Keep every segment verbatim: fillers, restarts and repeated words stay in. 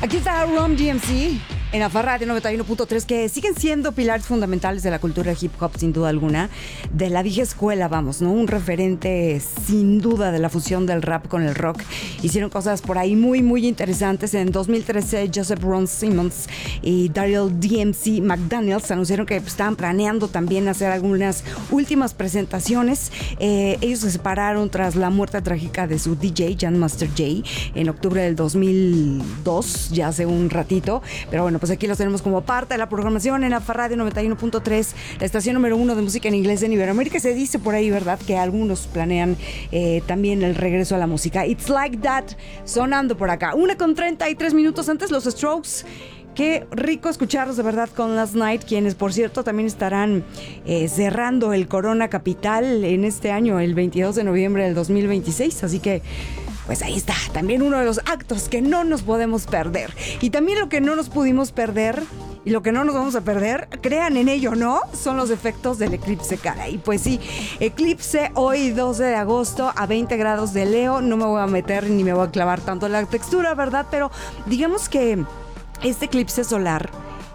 Aquí está Run D M C en Alfa Radio noventa y uno punto tres, que siguen siendo pilares fundamentales de la cultura hip hop, sin duda alguna, de la vieja escuela, vamos, ¿no? Un referente sin duda de la fusión del rap con el rock. Hicieron cosas por ahí muy, muy interesantes. En dos mil trece, Joseph Ron Simmons y Daryl D M C McDaniels anunciaron que pues, estaban planeando también hacer algunas últimas presentaciones. Eh, ellos se separaron tras la muerte trágica de su D J, Jan Master Jay, en octubre del dos mil dos, ya hace un ratito. Pero bueno, pues aquí los tenemos como parte de la programación en Alfa Radio noventa y uno punto tres, la estación número uno de música en inglés en Iberoamérica. Se dice por ahí, ¿verdad?, que algunos planean eh, también el regreso a la música. It's Like That, sonando por acá. Una con treinta y tres minutos antes, los Strokes. Qué rico escucharlos de verdad con Last Night, quienes por cierto también estarán eh, cerrando el Corona Capital en este año, el veintidós de noviembre del dos mil veintiséis. Así que pues ahí está, también uno de los actos que no nos podemos perder. Y también lo que no nos pudimos perder y lo que no nos vamos a perder, crean en ello, ¿no? Son los efectos del eclipse, cara. Y pues sí, eclipse hoy doce de agosto a veinte grados de Leo. No me voy a meter ni me voy a clavar tanto en la textura, ¿verdad? Pero digamos que este eclipse solar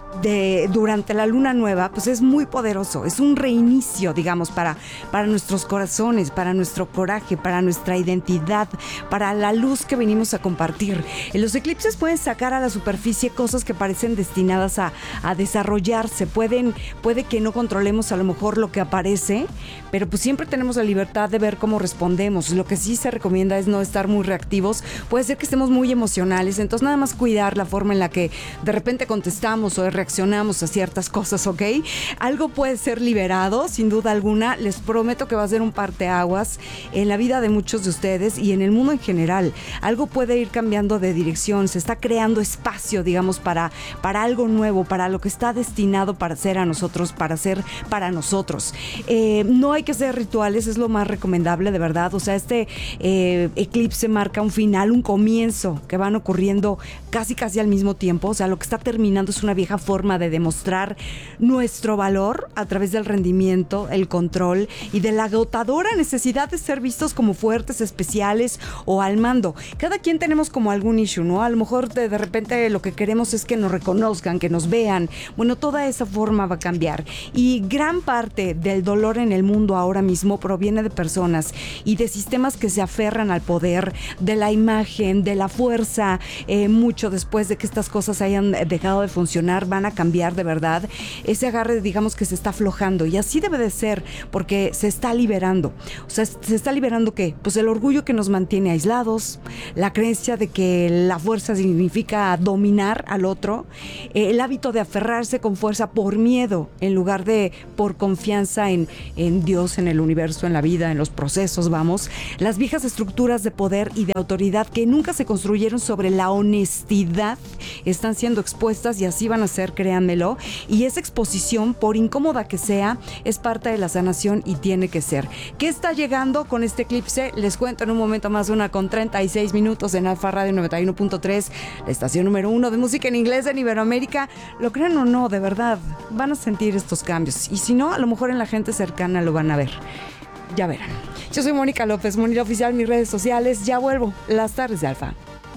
de durante la luna nueva pues es muy poderoso, es un reinicio, digamos, para, para nuestros corazones, para nuestro coraje, para nuestra identidad, para la luz que venimos a compartir. En los eclipses pueden sacar a la superficie cosas que parecen destinadas a, a desarrollarse, pueden, puede que no controlemos a lo mejor lo que aparece, pero pues siempre tenemos la libertad de ver cómo respondemos. Lo que sí se recomienda es no estar muy reactivos. Puede ser que estemos muy emocionales, entonces nada más cuidar la forma en la que de repente contestamos o de reaccionamos a ciertas cosas, ¿ok? Algo puede ser liberado, sin duda alguna. Les prometo que va a ser un parteaguas en la vida de muchos de ustedes y en el mundo en general. Algo puede ir cambiando de dirección, se está creando espacio, digamos, para, para algo nuevo, para lo que está destinado para ser a nosotros, para ser para nosotros. Eh, no hay que hacer rituales, es lo más recomendable, de verdad. O sea, este eh, eclipse marca un final, un comienzo, que van ocurriendo casi casi al mismo tiempo. O sea, lo que está terminando es una vieja forma de demostrar nuestro valor a través del rendimiento, el control y de la agotadora necesidad de ser vistos como fuertes, especiales o al mando. Cada quien tenemos como algún issue, ¿no? A lo mejor de, de repente lo que queremos es que nos reconozcan, que nos vean. Bueno, toda esa forma va a cambiar. Y gran parte del dolor en el mundo ahora mismo proviene de personas y de sistemas que se aferran al poder, de la imagen, de la fuerza. Eh, mucho después de que estas cosas hayan dejado de funcionar, van a cambiar de verdad. Ese agarre, digamos, que se está aflojando, y así debe de ser, porque se está liberando. O sea, se está liberando ¿qué? Pues el orgullo que nos mantiene aislados, la creencia de que la fuerza significa dominar al otro, eh, el hábito de aferrarse con fuerza por miedo en lugar de por confianza en, en Dios, en el universo, en la vida, en los procesos, vamos. Las viejas estructuras de poder y de autoridad que nunca se construyeron sobre la honestidad están siendo expuestas, y así van a ser, créanmelo. Y esa exposición, por incómoda que sea, es parte de la sanación y tiene que ser. ¿Qué está llegando con este eclipse? Les cuento en un momento más. Una con treinta y seis minutos en Alfa Radio noventa y uno punto tres, la estación número uno de música en inglés en Iberoamérica. Lo crean o no, de verdad, van a sentir estos cambios. Y si no, a lo mejor en la gente cercana lo van a ver. Ya verán. Yo soy Mónica López, Mónica Oficial, mis redes sociales. Ya vuelvo, las tardes de Alfa.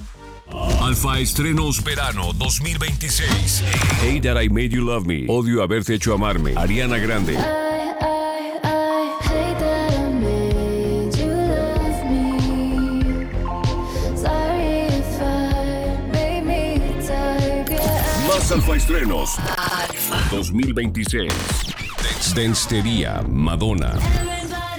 Alfa Estrenos Verano dos mil veintiséis. Hey That I Made You Love Me. Odio haberte hecho amarme. Ariana Grande. Más Alfa Estrenos. Alfa dos mil veintiséis. Dance Dance Madonna.